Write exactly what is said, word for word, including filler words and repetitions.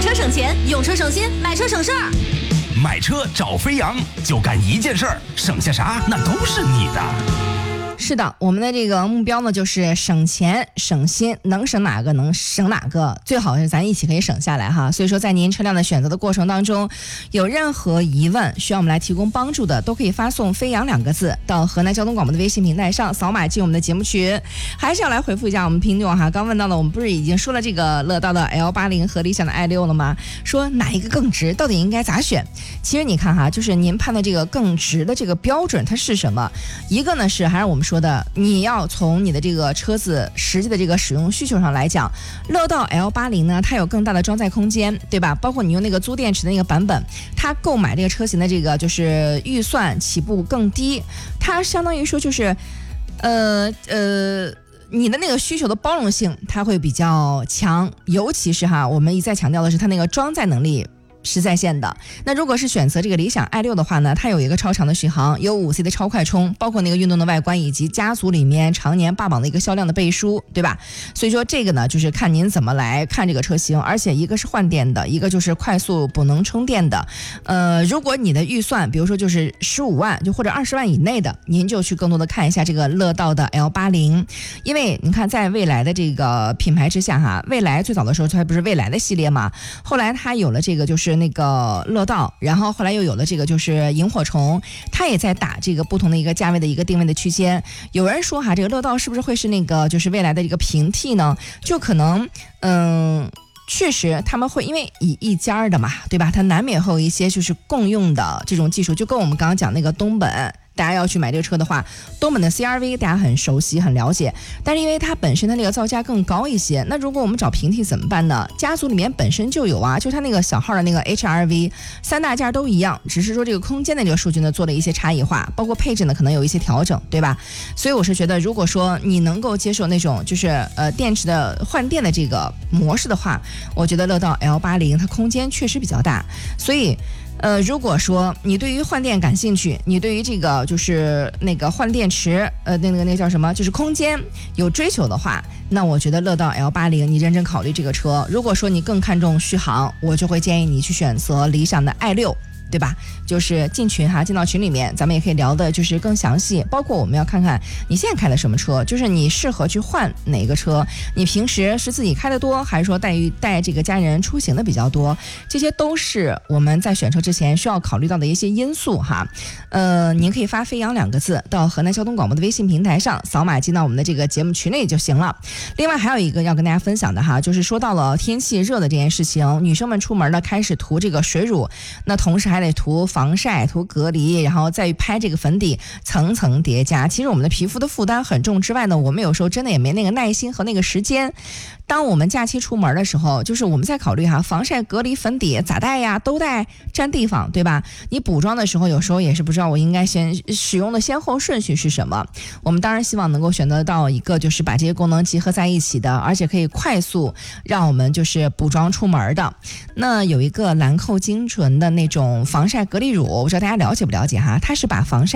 车省钱，用车省心，买车省事儿。 买车找飞扬，就干一件事儿，省下啥那都是你的。 是的，我们的这个目标呢，就是省钱省心，能省哪个能省哪个，最好是咱一起可以省下来哈。所以说，在您车辆的选择的过程当中，有任何疑问需要我们来提供帮助的，都可以发送“飞扬”两个字到河南交通广播的微信平台上，扫码进我们的节目群。还是要来回复一下我们听众哈，刚问到了，我们不是已经说了这个乐道的 L 八十 和理想的 i 六了吗？说哪一个更值，到底应该咋选？其实你看哈，就是您判断这个更值的这个标准它是什么？一个呢是还是我们说的，你要从你的这个车子实际的这个使用需求上来讲，乐道 L 八十 呢，它有更大的装载空间，对吧？包括你用那个租电池的那个版本，它购买这个车型的这个就是预算起步更低，它相当于说就是呃呃你的那个需求的包容性它会比较强，尤其是哈，我们一再强调的是它那个装载能力是在线的。那如果是选择这个理想 i 六 的话呢，它有一个超长的续航，有 五 C 的超快充，包括那个运动的外观以及家族里面常年霸榜的一个销量的背书，对吧？所以说这个呢，就是看您怎么来看这个车型，而且一个是换电的，一个就是快速补能充电的。呃，如果你的预算比如说就是十五万就或者二十万以内的，您就去更多的看一下这个乐道的 L 八十， 因为你看在未来的这个品牌之下哈，未来最早的时候它不是未来的系列嘛，后来它有了这个就是那个乐道，然后后来又有了这个就是萤火虫，它也在打这个不同的一个价位的一个定位的区间。有人说哈，这个乐道是不是会是那个就是未来的一个平替呢？就可能嗯。确实他们会因为以一家的嘛，对吧？它难免会有一些就是共用的这种技术，就跟我们刚刚讲那个东本，大家要去买这个车的话，东本的 C R V 大家很熟悉很了解，但是因为它本身它那个造价更高一些，那如果我们找平替怎么办呢？家族里面本身就有啊，就它那个小号的那个 H R V 三大件都一样，只是说这个空间的这个数据呢做了一些差异化，包括配置呢可能有一些调整，对吧？所以我是觉得，如果说你能够接受那种就是呃电池的换电的这个模式的话，我觉得乐道 L 八十 它空间确实比较大，所以呃，如果说你对于换电感兴趣，你对于这个就是那个换电池，呃，那个那个叫什么，就是空间有追求的话，那我觉得乐道 L 八十 你认真考虑这个车。如果说你更看重续航，我就会建议你去选择理想的 i 六。对吧？就是进群哈，进到群里面，咱们也可以聊的就是更详细，包括我们要看看你现在开的什么车，就是你适合去换哪个车，你平时是自己开的多，还是说带带这个家人出行的比较多，这些都是我们在选车之前需要考虑到的一些因素哈。呃，您可以发飞扬两个字到河南交通广播的微信平台上，扫码进到我们的这个节目群里就行了。另外还有一个要跟大家分享的哈，就是说到了天气热的这件事情，女生们出门呢开始涂这个水乳，那同时还得涂防晒涂隔离，然后再拍这个粉底，层层叠加，其实我们的皮肤的负担很重之外呢，我们有时候真的也没那个耐心和那个时间。当我们假期出门的时候，就是我们在考虑哈，防晒隔离粉底咋带呀，都带占地方，对吧？你补妆的时候有时候也是不知道我应该先使用的先后顺序是什么。我们当然希望能够选择到一个就是把这些功能集合在一起的，而且可以快速让我们就是补妆出门的。那有一个兰蔻精纯的那种防晒隔离乳，我不知道大家了解不了解哈，它是把防晒